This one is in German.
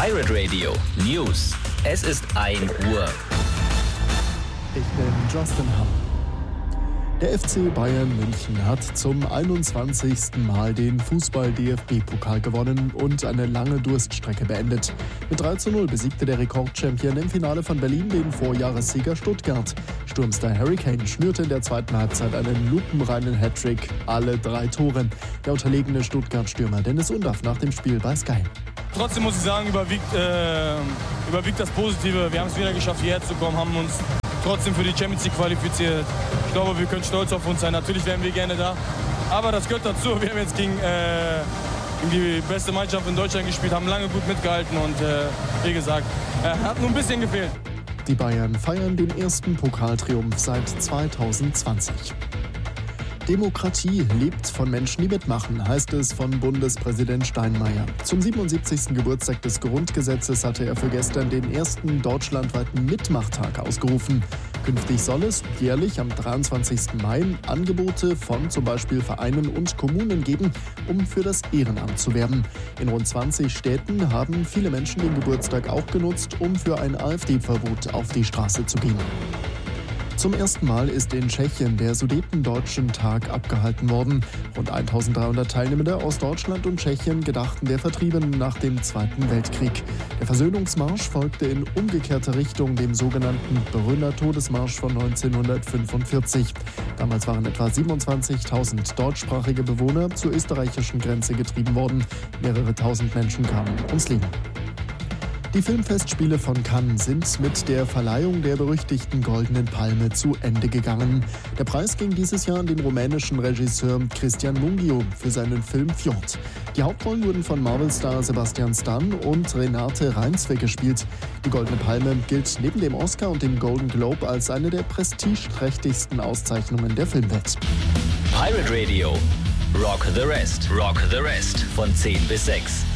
Pirate Radio News. Es ist 1 Uhr. Ich bin Justin Hahn. Der FC Bayern München hat zum 21. Mal den Fußball-DFB-Pokal gewonnen und eine lange Durststrecke beendet. Mit 3:0 besiegte der Rekordchampion im Finale von Berlin den Vorjahressieger Stuttgart. Sturmstar Harry Kane schnürte in der zweiten Halbzeit einen lupenreinen Hattrick, alle 3 Tore. Der unterlegene Stuttgart-Stürmer Dennis Undaff nach dem Spiel bei Sky. Trotzdem muss ich sagen, überwiegt das Positive. Wir haben es wieder geschafft, hierher zu kommen, haben uns trotzdem für die Champions League qualifiziert. Ich glaube, wir können stolz auf uns sein. Natürlich wären wir gerne da, aber das gehört dazu. Wir haben jetzt gegen die beste Mannschaft in Deutschland gespielt, haben lange gut mitgehalten und wie gesagt, hat nur ein bisschen gefehlt. Die Bayern feiern den ersten Pokaltriumph seit 2020. Demokratie lebt von Menschen, die mitmachen, heißt es von Bundespräsident Steinmeier. Zum 77. Geburtstag des Grundgesetzes hatte er für gestern den ersten deutschlandweiten Mitmachtag ausgerufen. Künftig soll es jährlich am 23. Mai Angebote von zum Beispiel Vereinen und Kommunen geben, um für das Ehrenamt zu werben. In rund 20 Städten haben viele Menschen den Geburtstag auch genutzt, um für ein AfD-Verbot auf die Straße zu gehen. Zum ersten Mal ist in Tschechien der Sudetendeutschen Tag abgehalten worden. Rund 1300 Teilnehmende aus Deutschland und Tschechien gedachten der Vertriebenen nach dem Zweiten Weltkrieg. Der Versöhnungsmarsch folgte in umgekehrter Richtung dem sogenannten Brünner Todesmarsch von 1945. Damals waren etwa 27.000 deutschsprachige Bewohner zur österreichischen Grenze getrieben worden. Mehrere tausend Menschen kamen ums Leben. Die Filmfestspiele von Cannes sind mit der Verleihung der berüchtigten Goldenen Palme zu Ende gegangen. Der Preis ging dieses Jahr an den rumänischen Regisseur Cristian Mungiu für seinen Film Fjord. Die Hauptrollen wurden von Marvel-Star Sebastian Stan und Renate Reinsve gespielt. Die Goldene Palme gilt neben dem Oscar und dem Golden Globe als eine der prestigeträchtigsten Auszeichnungen der Filmwelt. Pirate Radio. Rock the Rest. Rock the Rest. Von 10 bis 6.